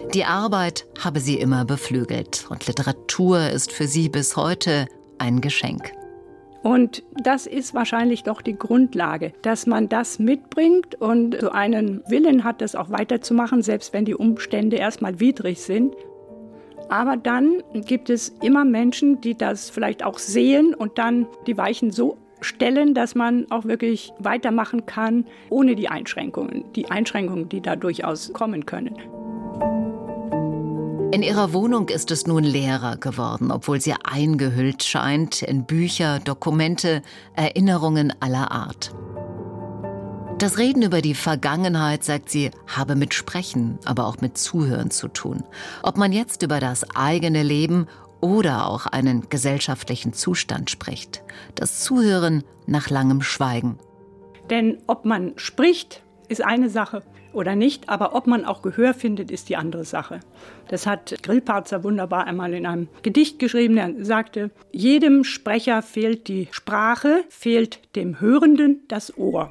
Die Arbeit habe sie immer beflügelt und Literatur ist für sie bis heute ein Geschenk. Und das ist wahrscheinlich doch die Grundlage, dass man das mitbringt und so einen Willen hat, das auch weiterzumachen, selbst wenn die Umstände erstmal widrig sind. Aber dann gibt es immer Menschen, die das vielleicht auch sehen und dann die Weichen so stellen, dass man auch wirklich weitermachen kann, ohne die Einschränkungen, die da durchaus kommen können. In ihrer Wohnung ist es nun leerer geworden, obwohl sie eingehüllt scheint in Bücher, Dokumente, Erinnerungen aller Art. Das Reden über die Vergangenheit, sagt sie, habe mit Sprechen, aber auch mit Zuhören zu tun. Ob man jetzt über das eigene Leben oder auch einen gesellschaftlichen Zustand spricht. Das Zuhören nach langem Schweigen. Denn ob man spricht, ist eine Sache oder nicht, aber ob man auch Gehör findet, ist die andere Sache. Das hat Grillparzer wunderbar einmal in einem Gedicht geschrieben. Er sagte, jedem Sprecher fehlt die Sprache, fehlt dem Hörenden das Ohr.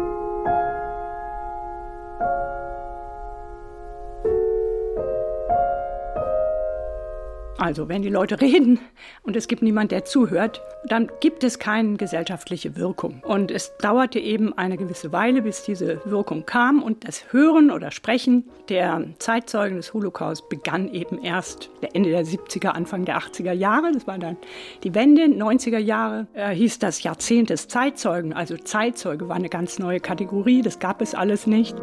Also wenn die Leute reden und es gibt niemand, der zuhört, dann gibt es keine gesellschaftliche Wirkung. Und es dauerte eben eine gewisse Weile, bis diese Wirkung kam. Und das Hören oder Sprechen der Zeitzeugen des Holocaust begann eben erst Ende der 70er, Anfang der 80er Jahre. Das war dann die Wende. 90er Jahre hieß das Jahrzehnt des Zeitzeugen. Also Zeitzeuge war eine ganz neue Kategorie, das gab es alles nicht.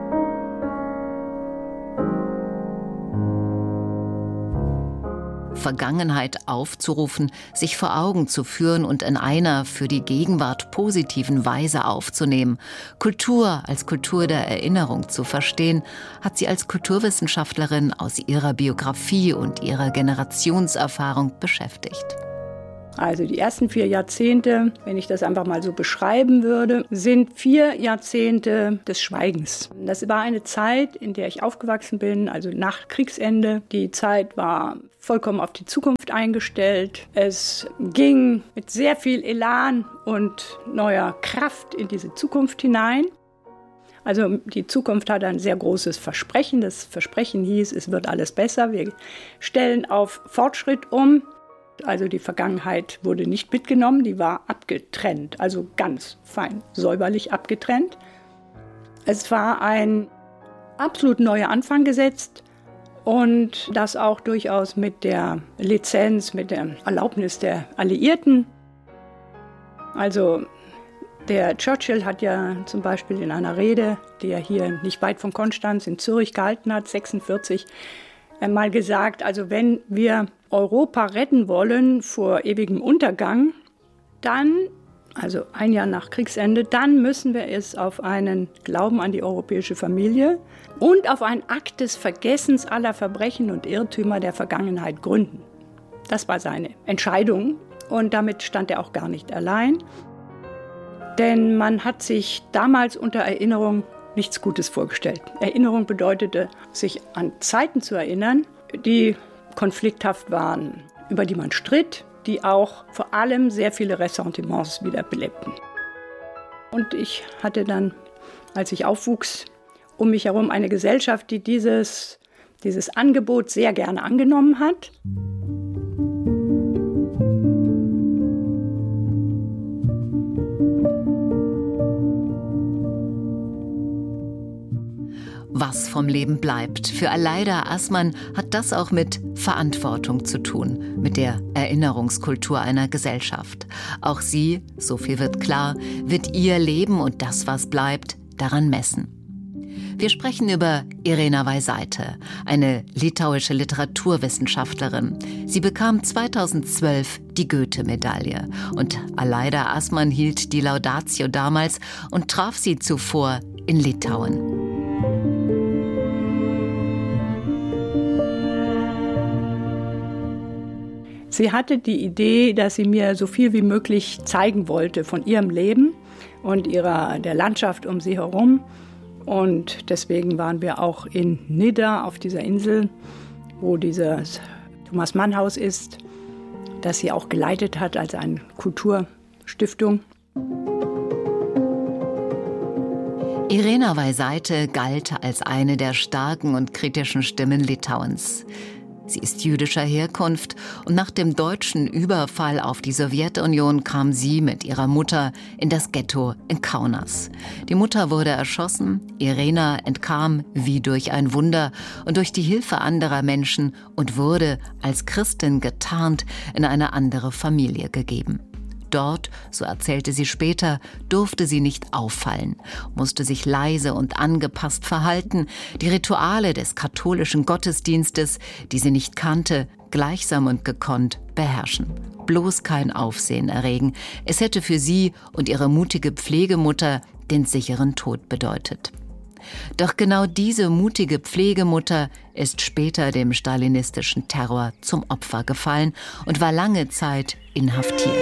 Vergangenheit aufzurufen, sich vor Augen zu führen und in einer für die Gegenwart positiven Weise aufzunehmen, Kultur als Kultur der Erinnerung zu verstehen, hat sie als Kulturwissenschaftlerin aus ihrer Biografie und ihrer Generationserfahrung beschäftigt. Also die ersten 4 Jahrzehnte, wenn ich das einfach mal so beschreiben würde, sind 4 Jahrzehnte des Schweigens. Das war eine Zeit, in der ich aufgewachsen bin, also nach Kriegsende. Die Zeit war vollkommen auf die Zukunft eingestellt. Es ging mit sehr viel Elan und neuer Kraft in diese Zukunft hinein. Also die Zukunft hatte ein sehr großes Versprechen. Das Versprechen hieß, es wird alles besser. Wir stellen auf Fortschritt um. Also die Vergangenheit wurde nicht mitgenommen, die war abgetrennt, also ganz fein, säuberlich abgetrennt. Es war ein absolut neuer Anfang gesetzt und das auch durchaus mit der Lizenz, mit der Erlaubnis der Alliierten. Also der Churchill hat ja zum Beispiel in einer Rede, die er hier nicht weit von Konstanz in Zürich gehalten hat, 1946, mal gesagt, also wenn wir Europa retten wollen vor ewigem Untergang, dann, also ein Jahr nach Kriegsende, dann müssen wir es auf einen Glauben an die europäische Familie und auf einen Akt des Vergessens aller Verbrechen und Irrtümer der Vergangenheit gründen. Das war seine Entscheidung und damit stand er auch gar nicht allein. Denn man hat sich damals unter Erinnerung nichts Gutes vorgestellt. Erinnerung bedeutete, sich an Zeiten zu erinnern, die konflikthaft waren, über die man stritt, die auch vor allem sehr viele Ressentiments wieder belebten. Und ich hatte dann, als ich aufwuchs, um mich herum eine Gesellschaft, die dieses Angebot sehr gerne angenommen hat. Was vom Leben bleibt. Für Aleida Assmann hat das auch mit Verantwortung zu tun, mit der Erinnerungskultur einer Gesellschaft. Auch sie, so viel wird klar, wird ihr Leben und das, was bleibt, daran messen. Wir sprechen über Irena Veisaitė, eine litauische Literaturwissenschaftlerin. Sie bekam 2012 die Goethe-Medaille und Aleida Assmann hielt die Laudatio damals und traf sie zuvor in Litauen. Sie hatte die Idee, dass sie mir so viel wie möglich zeigen wollte von ihrem Leben und der Landschaft um sie herum. Und deswegen waren wir auch in Nidda auf dieser Insel, wo dieses Thomas-Mann-Haus ist, das sie auch geleitet hat als eine Kulturstiftung. Irena Veisaite galt als eine der starken und kritischen Stimmen Litauens. Sie ist jüdischer Herkunft und nach dem deutschen Überfall auf die Sowjetunion kam sie mit ihrer Mutter in das Ghetto in Kaunas. Die Mutter wurde erschossen, Irena entkam wie durch ein Wunder und durch die Hilfe anderer Menschen und wurde als Christin getarnt in eine andere Familie gegeben. Dort, so erzählte sie später, durfte sie nicht auffallen, musste sich leise und angepasst verhalten, die Rituale des katholischen Gottesdienstes, die sie nicht kannte, gleichsam und gekonnt beherrschen. Bloß kein Aufsehen erregen. Es hätte für sie und ihre mutige Pflegemutter den sicheren Tod bedeutet. Doch genau diese mutige Pflegemutter ist später dem stalinistischen Terror zum Opfer gefallen und war lange Zeit inhaftiert.